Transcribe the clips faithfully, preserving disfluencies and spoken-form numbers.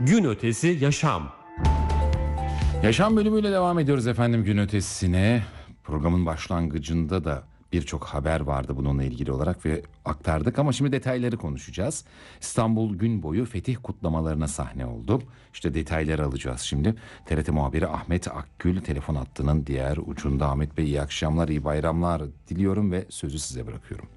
Gün ötesi yaşam. Yaşam bölümüyle devam ediyoruz efendim gün ötesine. Programın başlangıcında da birçok haber vardı bununla ilgili olarak ve aktardık ama şimdi detayları konuşacağız. İstanbul gün boyu fetih kutlamalarına sahne oldu. İşte detayları alacağız şimdi. T R T muhabiri Ahmet Akgül telefon hattının diğer ucunda. Ahmet Bey, iyi akşamlar, iyi bayramlar diliyorum ve sözü size bırakıyorum.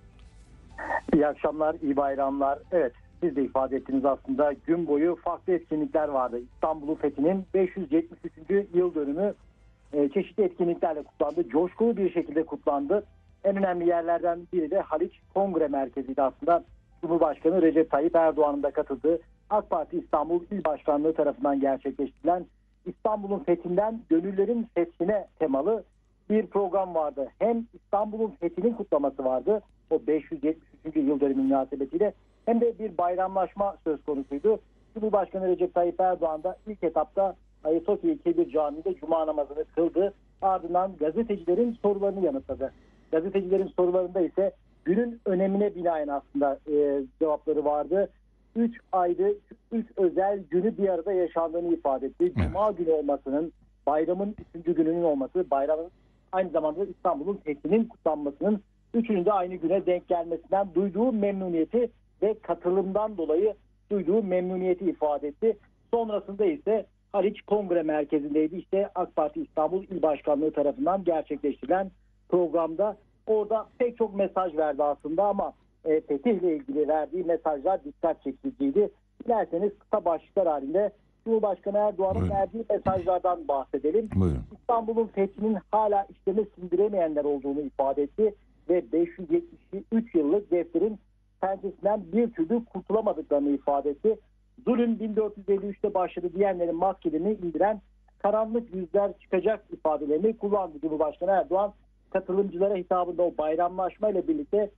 İyi akşamlar, iyi bayramlar. Evet, siz de ifade ettiniz aslında. Gün boyu farklı etkinlikler vardı. İstanbul'un fethinin beş yüz yetmiş üçüncü yıl dönümü e, çeşitli etkinliklerle kutlandı. Coşkulu bir şekilde kutlandı. En önemli yerlerden biri de Haliç Kongre Merkezi'ydi aslında. Cumhurbaşkanı Recep Tayyip Erdoğan'ın da katıldığı AK Parti İstanbul İl Başkanlığı tarafından gerçekleştirilen İstanbul'un fethinden gönüllerin fethine temalı bir program vardı. Hem İstanbul'un fethinin kutlaması vardı o beş yüz yetmiş üçüncü yıl dönümü münasebetiyle, hem de bir bayramlaşma söz konusuydu. Cumhurbaşkanı Recep Tayyip Erdoğan da ilk etapta Ayasofya Kebir Camii'de cuma namazını kıldı. Ardından gazetecilerin sorularını yanıtladı. Gazetecilerin sorularında ise günün önemine binaen aslında e, cevapları vardı. Üç ayrı, üç özel günü bir arada yaşandığını ifade etti. Cuma günü olmasının, bayramın üçüncü gününün olması, bayramın aynı zamanda İstanbul'un fethinin kutlanmasının üçünün de aynı güne denk gelmesinden duyduğu memnuniyeti ve katılımdan dolayı duyduğu memnuniyeti ifade etti. Sonrasında ise Haliç Kongre Merkezi'ndeydi. İşte AK Parti İstanbul İl Başkanlığı tarafından gerçekleştirilen programda orada pek çok mesaj verdi aslında ama e, fetihle ilgili verdiği mesajlar dikkat çekiciydi. Dilerseniz kısa başlıklar halinde Cumhurbaşkanı Erdoğan'ın Buyurun. verdiği mesajlardan bahsedelim. Buyurun. İstanbul'un fethinin hala işleme sindiremeyenler olduğunu ifade etti ve beş yüz yetmiş üç yıllık defterin pençesinden bir türlü kurtulamadıklarını ifade etti. Zulüm bin dört yüz elli üçte başladı diyenlerin maskelerini indiren karanlık yüzler çıkacak ifadelerini kullandı Cumhurbaşkanı Erdoğan. Katılımcılara hitabında o bayramlaşmayla birlikte